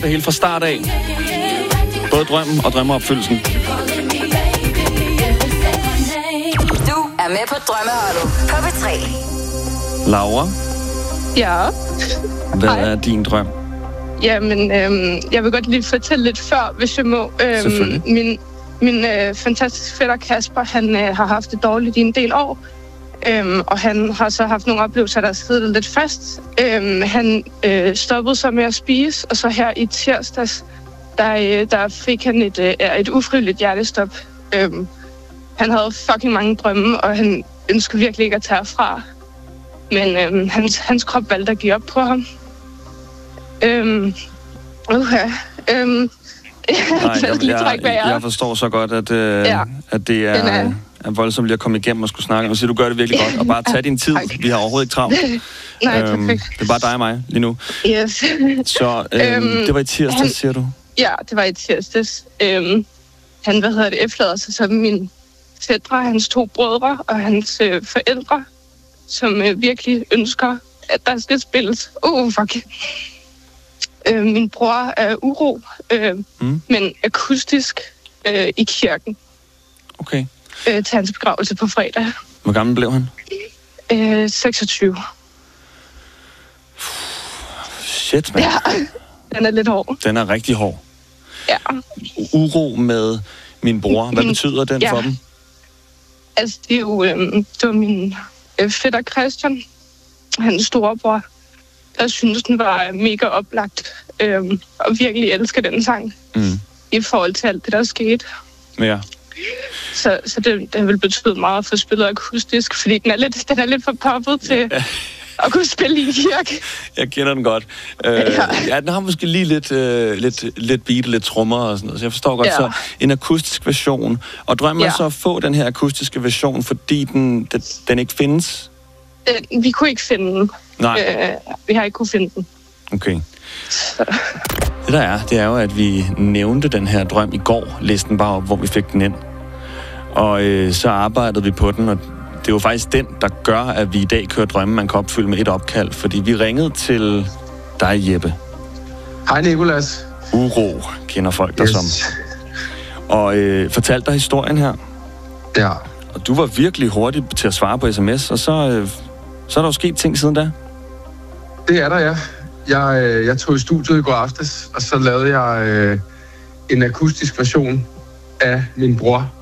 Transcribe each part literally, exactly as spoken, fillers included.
Det hele fra start af. Både drømmen og drømmeopfyldelsen. Du er med på Drømmeholdet på P tre. Laura, Ja. hvad Hej. er din drøm? Jamen, øhm, jeg vil godt lige fortælle lidt før, hvis jeg må. Øhm, Selvfølgelig. min min øh, fantastiske fætter Kasper, han øh, har haft det dårligt i en del år. Øhm, og han har så haft nogle oplevelser, der sidder lidt fast. Øhm, han øh, stoppede så med at spise, og så her i tirsdags, der, øh, der fik han et, øh, et ufrivilligt hjertestop. Øhm, han havde fucking mange drømme, og han ønskede virkelig ikke at tage fra. Men øhm, hans, hans krop valgte at give op på ham. Øhm, okay. Øhm, Nej, jeg, lige jeg, trække vejret. jeg forstår så godt, at, øh, Ja. at det er, Den er- er voldsomt lige at komme igennem og skulle snakke. Og så du gør det virkelig godt. Og bare tag din tid. Tak. Vi har overhovedet ikke travlt. Nej, Øhm, perfekt. det er bare dig og mig lige nu. Yes. Så øhm, Øhm, det var i tirsdag, han- siger du? Ja, det var i tirsdags. Øhm, han, hvad hedder det, efterlader sig som min fætre, hans to brødre og hans øh, forældre, som øh, virkelig ønsker, at der skal spilles. Uh, fuck. Øh, min bror er uro, øh, Mm. men akustisk øh, i kirken Okay. øh, til hans begravelse på fredag. Hvor gammel blev han? Øh, seksogtyve. Shit, mand. Ja, den er lidt hård. Den er rigtig hård. Ja. Uro med min bror. Hvad Min- betyder den ja. for dem? Altså, det er jo øh, det var min øh, fætter Christian, hans storebror, der synes, den var mega oplagt, øh, og virkelig elsker den sang Mm. i forhold til alt det, der skete. Ja. Så, så det, det har vel betydet meget at få spillet akustisk, fordi den er lidt, den er lidt for poppet til at kunne spille i en kirke. Jeg kender den godt. Øh, Ja. ja, den har måske lige lidt, øh, lidt, lidt beat, lidt trommer og sådan noget, så jeg forstår godt. Ja. Så en akustisk version. Og drømmer Ja. så at få den her akustiske version, fordi den, den, den ikke findes? Øh, vi kunne ikke finde den. Nej, Øh, vi har ikke kunne finde den. okay. Det der er, det er jo, at vi nævnte den her drøm i går, listen bare op, hvor vi fik den ind. Og øh, så arbejdede vi på den, og det er jo faktisk den, der gør, at vi i dag kører drømme, man kan opfylde med et opkald. Fordi vi ringede til dig, Jeppe. Hej Nicolas. Uro kender folk der som. Og øh, fortalte dig historien her. Ja, Og du var virkelig hurtig til at svare på sms, og så, øh, så er der jo sket ting siden da. det er der, ja. Jeg, øh, jeg tog i studiet i går aftes, og så lavede jeg øh, en akustisk version af min bror,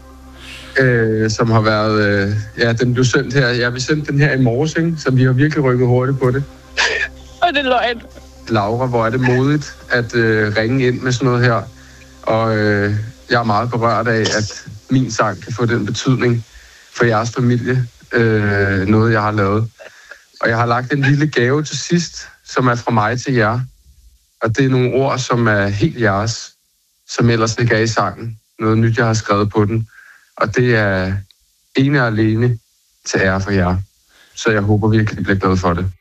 øh, som har været... Øh, ja, den blev sendt her. Jeg vil sende den her i morges, ikke? Så vi har virkelig rykket hurtigt på det. Og det er løgn. Laura, hvor er det modigt at øh, ringe ind med sådan noget her. Og øh, jeg er meget berørt af, at min sang kan få den betydning for jeres familie. Øh, noget, jeg har lavet. Og jeg har lagt en lille gave til sidst, som er fra mig til jer. Og det er nogle ord, som er helt jeres, som ellers ikke er i sangen. Noget nyt, jeg har skrevet på den. Og det er ene og alene til ære for jer. Så jeg håber virkelig, I bliver glade for det.